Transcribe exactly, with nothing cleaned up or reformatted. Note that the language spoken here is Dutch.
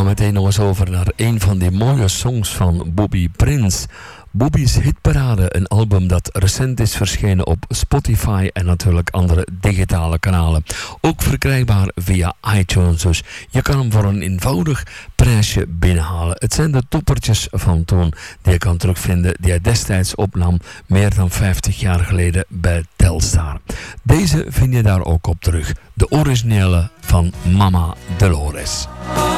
meteen nog eens over naar een van die mooie songs van Bobby Prince. Bobby's Hitparade, een album dat recent is verschenen op Spotify en natuurlijk andere digitale kanalen. Ook verkrijgbaar via iTunes, dus je kan hem voor een eenvoudig prijsje binnenhalen. Het zijn de toppertjes van toen die je kan terugvinden, die hij destijds opnam, meer dan vijftig jaar geleden bij Telstar. Deze vind je daar ook op terug, de originele van Mama Dolores.